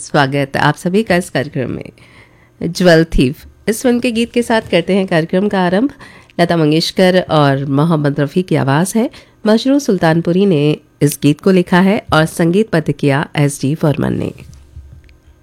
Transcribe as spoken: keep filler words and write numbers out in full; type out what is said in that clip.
स्वागत आप सभी का इस कार्यक्रम में। ज्वेल थीफ इस फिल्म के गीत के साथ करते हैं कार्यक्रम का आरंभ। लता मंगेशकर और मोहम्मद रफ़ी की आवाज़ है। मशरू सुल्तानपुरी ने इस गीत को लिखा है और संगीत बद्ध किया एस डी बर्मन ने।